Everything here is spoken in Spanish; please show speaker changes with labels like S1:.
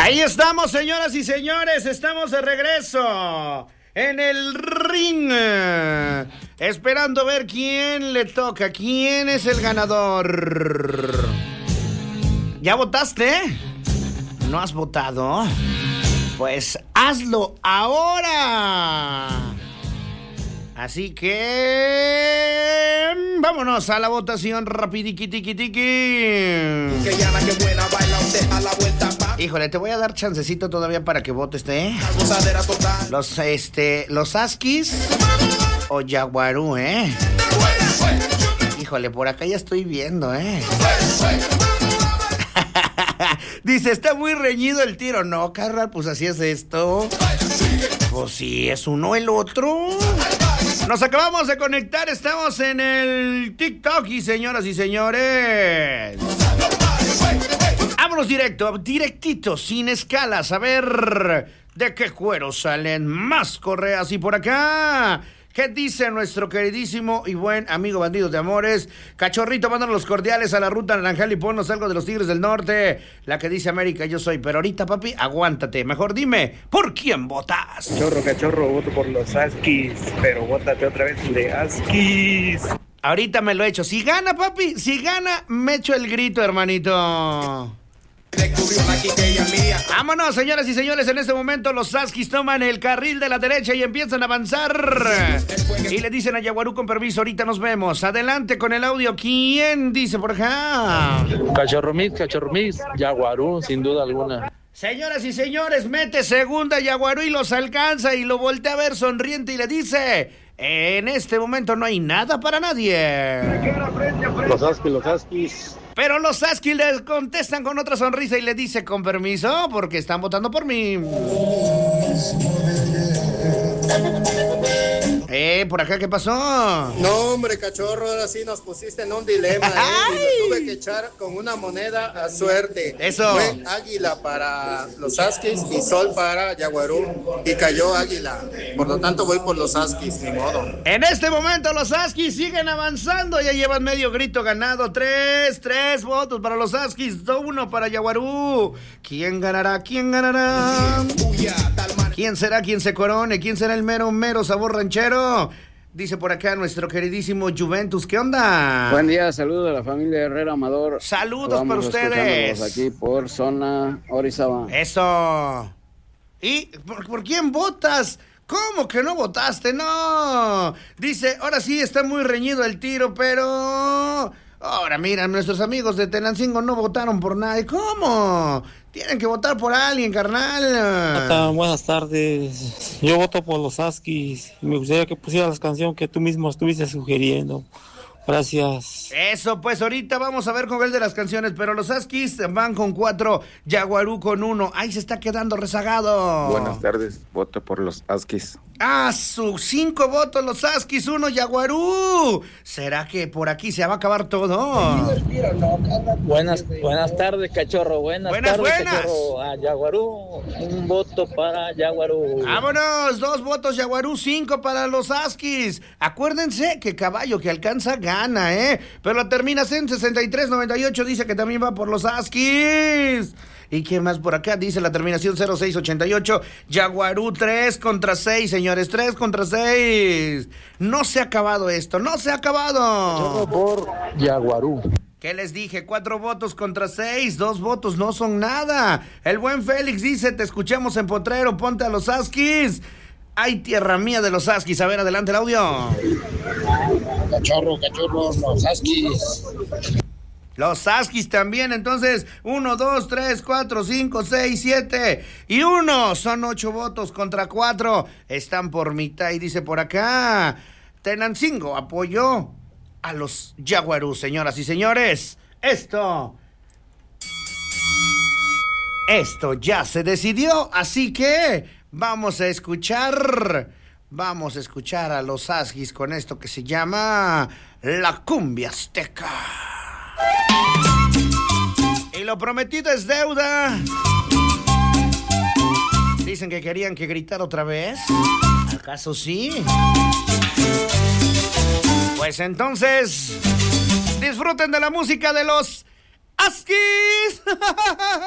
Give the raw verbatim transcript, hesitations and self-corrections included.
S1: Ahí estamos, señoras y señores, estamos de regreso en el ring, esperando ver quién le toca, quién es el ganador. ¿Ya votaste? ¿No has votado? Pues hazlo ahora. Así que vámonos a la votación rapidiquitiquitiqui.
S2: Que ya la que buena baila usted a la vuelta.
S1: Híjole, te voy a dar chancecito todavía para que votes, ¿eh? Los, este, los Askis o Yaguarú, ¿eh? Híjole, por acá ya estoy viendo, ¿eh? Dice, está muy reñido el tiro. No, carnal, pues así es esto. Pues sí, es uno el otro. Nos acabamos de conectar, estamos en el TikTok y señoras y señores, vámonos directo, directito, sin escalas, a ver de qué cuero salen más correas. Y por acá, ¿qué dice nuestro queridísimo y buen amigo bandido de amores? Cachorrito, mándanos los cordiales a la ruta naranjal y ponnos algo de los Tigres del Norte. La que dice América, yo soy. Pero ahorita, papi, aguántate. Mejor dime, ¿por quién votas?
S3: Cachorro, cachorro, voto por los Askis, pero vótate otra vez de Askis.
S1: Ahorita me lo echo. Si gana, papi, si gana, me echo el grito, hermanito. Vámonos, señoras y señores, en este momento los Askis toman el carril de la derecha y empiezan a avanzar. Y le dicen a Yaguarú, con permiso, ahorita nos vemos. Adelante con el audio. ¿Quién dice por acá?
S4: Cachorro Mix, Cachorro Mix, Yaguarú, sin duda alguna.
S1: Señoras y señores, mete segunda Yaguarú y los alcanza y lo voltea a ver sonriente y le dice: en este momento no hay nada para nadie.
S3: Los Askis, los Askis.
S1: Pero los Askis le contestan con otra sonrisa y le dice: con permiso, porque están votando por mí. Eh, ¿por acá qué pasó?
S5: No, hombre, cachorro, ahora sí nos pusiste en un dilema, ¿eh? Y lo tuve que echar con una moneda a suerte.
S1: Eso.
S5: Fue águila para los Askis y sol para Yaguarú. Y cayó águila. Por lo tanto, voy por los Askis, ni modo.
S1: En este momento, los Askis siguen avanzando. Ya llevan medio grito ganado. Tres, tres votos para los Askis, uno para Yaguarú. ¿Quién ganará? ¿Quién ganará? ¿Quién será quien se corone? ¿Quién será el mero, mero sabor ranchero? Dice por acá nuestro queridísimo Juventus. ¿Qué onda?
S6: Buen día, saludos a la familia Herrera Amador.
S1: Saludos para ustedes.
S6: Aquí por zona Orizaba.
S1: Eso. ¿Y por, por quién votas? ¿Cómo que no votaste? No. Dice, ahora sí está muy reñido el tiro, pero... ahora mira, nuestros amigos de Tenancingo no votaron por nadie. ¿Cómo? Tienen que votar por alguien, carnal.
S7: Tata, buenas tardes. Yo voto por los Askis. Me gustaría que pusieras la canción que tú mismo estuviste sugiriendo. Gracias.
S1: Eso, pues ahorita vamos a ver con el de las canciones, pero los Askis van con cuatro, Yaguarú con uno. Ahí se está quedando rezagado.
S3: Buenas tardes, voto por los Askis.
S1: ¡Ah, sus cinco votos los Askis, uno Yaguarú! ¿Será que por aquí se va a acabar todo?
S4: Buenas, buenas tardes, cachorro. Buenas,
S1: buenas
S4: tardes,
S1: buenas.
S4: Cachorro. A Yaguarú, un voto para Yaguarú.
S1: ¡Vámonos! Dos votos Yaguarú, cinco para los Askis. Acuérdense que caballo que alcanza gana, ¿eh? Pero la terminación sesenta y tres noventa y ocho dice que también va por los Askis. ¿Y quién más por acá? Dice la terminación cero seis ochenta y ocho. Yaguarú tres contra seis, señores. tres contra seis. No se ha acabado esto. No se ha acabado.
S6: Yo por Yaguarú.
S1: ¿Qué les dije? Cuatro votos contra seis. Dos votos no son nada. El buen Félix dice, te escuchamos en Potrero. Ponte a los Askis. Ay, tierra mía de los Askis. A ver, adelante el audio.
S6: Cachorro, cachorro, los Askis.
S1: Los Askis también, entonces, uno, dos, tres, cuatro, cinco, seis, siete y uno. Son ocho votos contra cuatro. Están por mitad y dice por acá, Tenancingo apoyó a los Yaguarú, señoras y señores. Esto, esto ya se decidió, así que vamos a escuchar, vamos a escuchar a los Askis con esto que se llama La Cumbia Azteca. Y lo prometido es deuda. Dicen que querían que gritara otra vez. ¿Acaso sí? Pues entonces, disfruten de la música de los Askis.